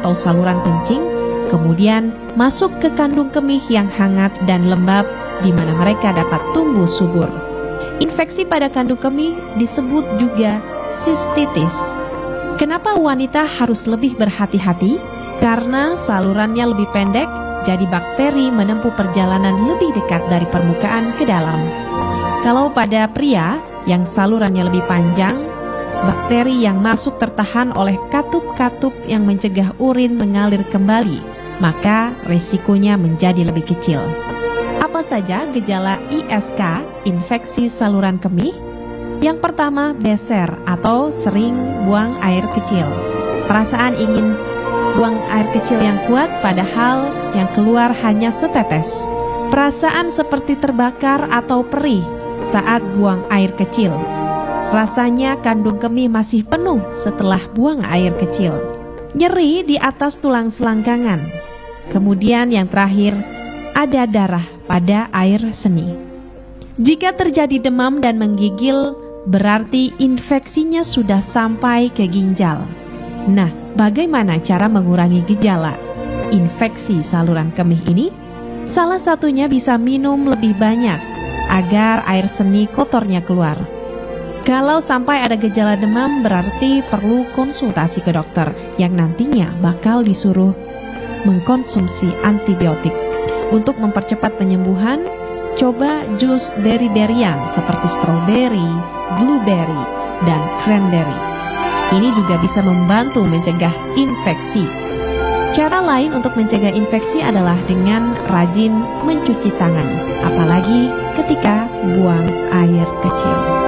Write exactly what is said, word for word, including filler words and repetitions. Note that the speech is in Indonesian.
atau saluran kencing, kemudian masuk ke kandung kemih yang hangat dan lembab di mana mereka dapat tumbuh subur. Infeksi pada kandung kemih disebut juga sistitis. Kenapa wanita harus lebih berhati-hati? Karena salurannya lebih pendek, jadi bakteri menempuh perjalanan lebih dekat dari permukaan ke dalam. Kalau pada pria yang salurannya lebih panjang, bakteri yang masuk tertahan oleh katup-katup yang mencegah urin mengalir kembali, maka resikonya menjadi lebih kecil. Apa saja gejala I S K, infeksi saluran kemih? Yang pertama, beser atau sering buang air kecil. Perasaan ingin buang air kecil yang kuat padahal yang keluar hanya setetes. Perasaan seperti terbakar atau perih saat buang air kecil. Rasanya kandung kemih masih penuh setelah buang air kecil. Nyeri di atas tulang selangkangan. Kemudian yang terakhir, ada darah pada air seni. Jika terjadi demam dan menggigil, berarti infeksinya sudah sampai ke ginjal. Nah, bagaimana cara mengurangi gejala infeksi saluran kemih ini? Salah satunya bisa minum lebih banyak agar air seni kotornya keluar. Kalau sampai ada gejala demam, berarti perlu konsultasi ke dokter yang nantinya bakal disuruh mengkonsumsi antibiotik. Untuk mempercepat penyembuhan, coba jus beri-berian seperti stroberi, blueberry, dan cranberry. Ini juga bisa membantu mencegah infeksi. Cara lain untuk mencegah infeksi adalah dengan rajin mencuci tangan, apalagi ketika buang air kecil.